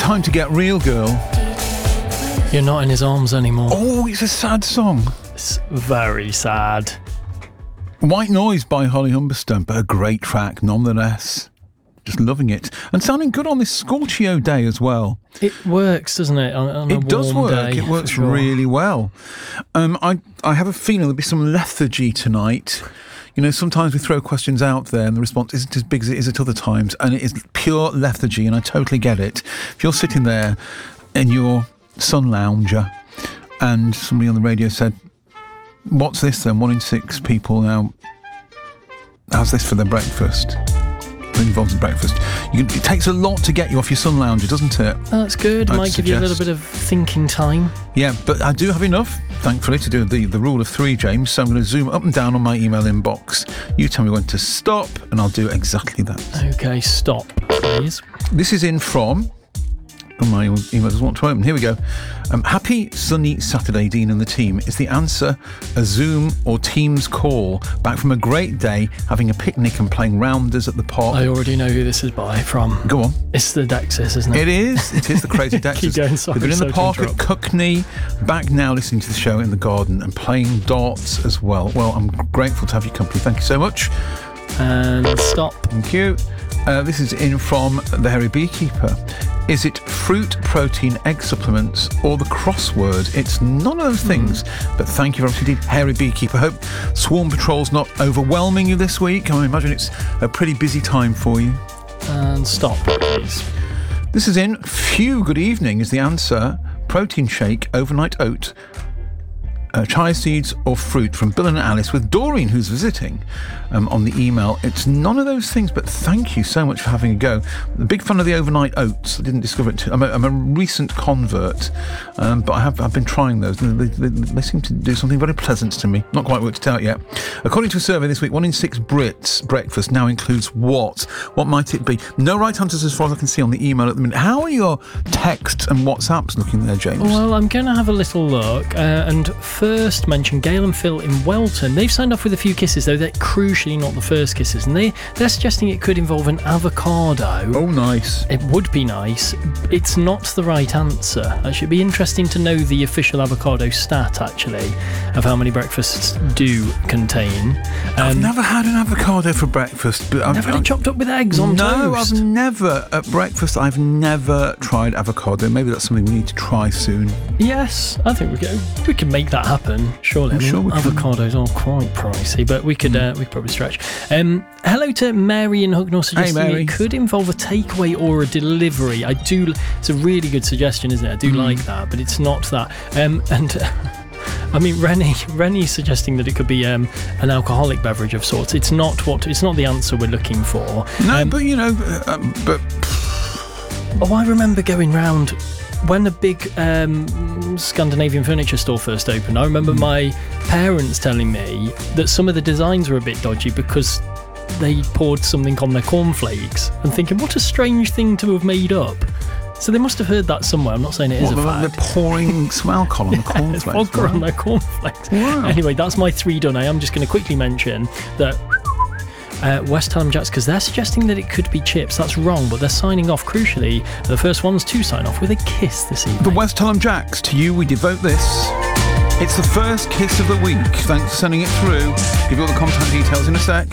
Time to Get Real, girl. You're not in his arms anymore. Oh, it's a sad song. It's very sad. White Noise by Holly Humberstone, but a great track nonetheless. Just loving it. And sounding good on this Scorchio day as well. It works, doesn't it? On It does work. Day, it works really well. I have a feeling there'll be some lethargy tonight. You know, sometimes we throw questions out there and the response isn't as big as it is at other times, and it is pure lethargy, and I totally get it. If you're sitting there in your sun lounger and somebody on the radio said, what's this then? 1 in 6 people now, how's this for their breakfast? Involves in breakfast. It takes a lot to get you off your sun lounger, doesn't it? Oh, that's good. Might give you a little bit of thinking time. Yeah, but I do have enough, thankfully, to do the rule of 3, James. So I'm going to zoom up and down on my email inbox. You tell me when to stop, and I'll do exactly that. Okay, stop, please. This is in from... Oh, my email doesn't want to open. Here we go. Happy sunny Saturday, Dean and the team. Is the answer a Zoom or Teams call? Back from a great day, having a picnic and playing rounders at the park. I already know who this is from. Go on. It's the Dexys, isn't it? It is. It is the crazy Dexys. Keep going, sorry, They've been in the park at Cuckney, back now listening to the show in the garden and playing darts as well. Well, I'm grateful to have your company. Thank you so much. And stop. Thank you. This is in from the Hairy Beekeeper. Is it fruit, protein, egg supplements, or the crossword? It's none of those things, but thank you very much indeed, Hairy Beekeeper. Hope Swarm Patrol's not overwhelming you this week. I imagine it's a pretty busy time for you. And stop, please. This is in Phew, good evening, is the answer. Protein shake, overnight oat, chia seeds or fruit, from Bill and Alice, with Doreen, who's visiting, on the email. It's none of those things, but thank you so much for having a go. A big fan of the overnight oats. I didn't discover it. I'm a recent convert, but I've been trying those. They seem to do something very pleasant to me. Not quite worked it out yet. According to a survey this week, 1 in 6 Brits' breakfast now includes what? What might it be? No right answers as far as I can see on the email at the minute. How are your texts and WhatsApps looking there, James? Well, I'm going to have a little look, and first mention Gail and Phil in Welton. They've signed off with a few kisses, though they're crucially not the first kisses, and they're suggesting it could involve an avocado. Oh, nice. It would be nice. It's not the right answer. It should be interesting to know the official avocado stat, actually, of how many breakfasts do contain. I've never had an avocado for breakfast, but Never had it chopped up with eggs on toast. No, I've never, at breakfast, I've never tried avocado. Maybe that's something we need to try soon. Yes, I think we can make that happen. Surely. I'm sure we can. Avocados are quite pricey, but we could probably stretch. Hello to Mary in Hucknall, suggesting it could involve a takeaway or a delivery. It's a really good suggestion, isn't it? I do like that, but it's not that. I mean, Rennie's suggesting that it could be an alcoholic beverage of sorts. It's not the answer we're looking for. No, but you know, Oh, I remember going round when a big Scandinavian furniture store first opened. I remember my parents telling me that some of the designs were a bit dodgy because they poured something on their cornflakes, and thinking, what a strange thing to have made up. So they must have heard that somewhere. I'm not saying it is a fact. They're pouring some alcohol on the cornflakes. Vodka on their cornflakes. Wow. Anyway, that's my 3 done. I am just going to quickly mention that West Ham Jacks, because they're suggesting that it could be chips. That's wrong, but they're signing off, crucially, the first ones to sign off with a kiss this evening. The West Ham Jacks, to you we devote this. It's the first kiss of the week. Thanks for sending it through. Give you all the contact details in a sec.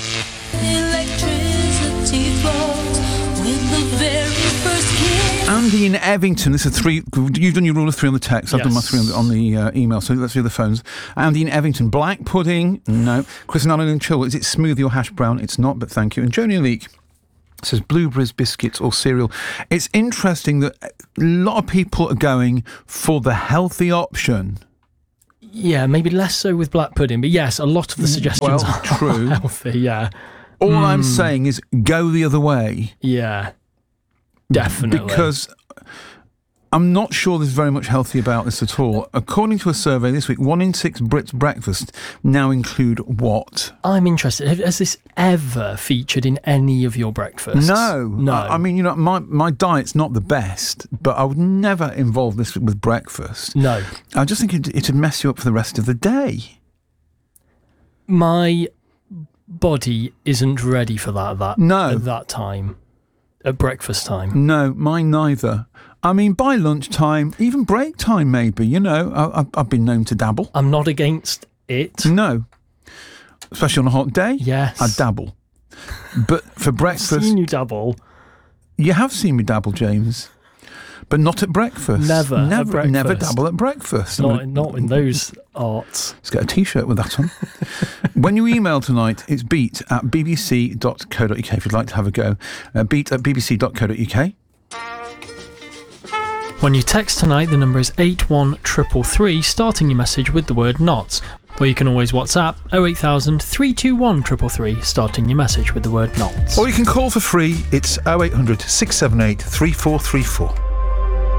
Electricity flows with the very first kiss. Andy in Evington, this is 3. You've done your rule of 3 on the text. I've done my 3 on the email, so let's do the phones. Andy in Evington, black pudding, no. Chris and Alan in Chill, is it smoothie or hash brown? It's not, but thank you. And Joni Leek says blueberries, biscuits or cereal. It's interesting that a lot of people are going for the healthy option. Yeah, maybe less so with black pudding, but yes, a lot of the suggestions are true. Healthy, yeah. All I'm saying is go the other way. Yeah, definitely. Because I'm not sure there's very much healthy about this at all. According to a survey this week, 1 in 6 Brits' breakfast now include what? I'm interested. Has this ever featured in any of your breakfasts? No. I mean, you know, my diet's not the best, but I would never involve this with breakfast. No. I just think it'd mess you up for the rest of the day. My body isn't ready for that No. at that time. at breakfast time. No, mine neither. I mean, by lunchtime, even break time maybe, you know, I've been known to dabble. I'm not against it. No. Especially on a hot day. Yes. I dabble. But for breakfast... I've seen you dabble. You have seen me dabble, James. But not at breakfast. Never at breakfast. Never dabble at breakfast. Not in those arts. Let's get a T-shirt with that on. When you email tonight, it's beat@bbc.co.uk if you'd like to have a go. Beat@bbc.co.uk. When you text tonight, the number is 81333, starting your message with the word NOT. Or you can always WhatsApp 08000 321 333, starting your message with the word NOT. Or you can call for free. It's 0800 678 3434.